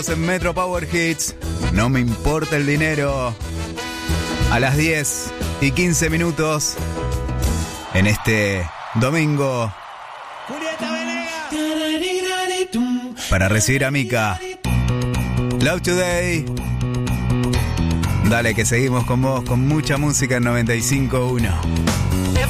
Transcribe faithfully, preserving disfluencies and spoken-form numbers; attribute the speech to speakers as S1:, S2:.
S1: En Metro Power Hits, no me importa el dinero. A las diez y quince minutos en este domingo para recibir a Mika. Love Today. Dale que seguimos con vos con mucha música en noventa y cinco punto uno.